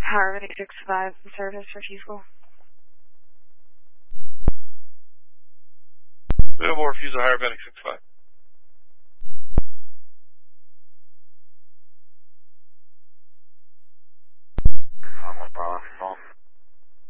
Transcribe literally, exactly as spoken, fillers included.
Power eight six five service for T-School. Available refusal, higher Benix six five. I'm with Bravo.